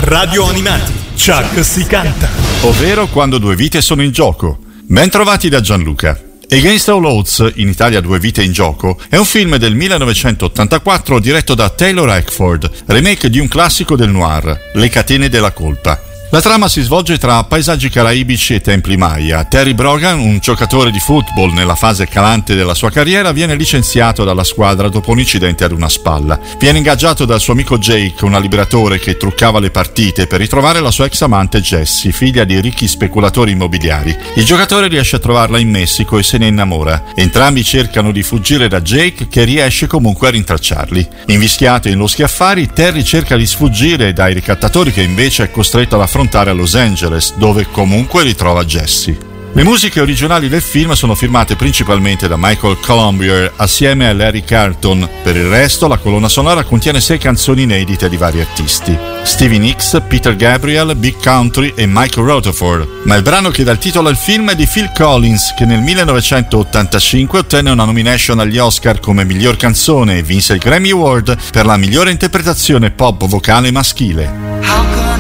Radio Animati, Chuck si canta. Ovvero Quando due vite sono in gioco. Ben trovati da Gianluca. Against All Odds, in Italia Due vite in gioco, è un film del 1984 diretto da Taylor Hackford, remake di un classico del noir, Le catene della colpa. La trama si svolge tra paesaggi caraibici e templi Maya. Terry Brogan, un giocatore di football nella fase calante della sua carriera, viene licenziato dalla squadra dopo un incidente ad una spalla. Viene ingaggiato dal suo amico Jake, un liberatore che truccava le partite, per ritrovare la sua ex amante Jessie, figlia di ricchi speculatori immobiliari. Il giocatore riesce a trovarla in Messico e se ne innamora. Entrambi cercano di fuggire da Jake, che riesce comunque a rintracciarli. Invischiato in loschi affari, Terry cerca di sfuggire dai ricattatori, che invece è costretto ad affrontare a Los Angeles, dove comunque ritrova Jessie. Le musiche originali del film sono firmate principalmente da Michael Colombier assieme a Larry Carlton. Per il resto, la colonna sonora contiene 6 canzoni inedite di vari artisti: Stevie Nicks, Peter Gabriel, Big Country e Mike Rutherford. Ma il brano che dà il titolo al film è di Phil Collins, che nel 1985 ottenne una nomination agli Oscar come miglior canzone e vinse il Grammy Award per la migliore interpretazione pop vocale maschile.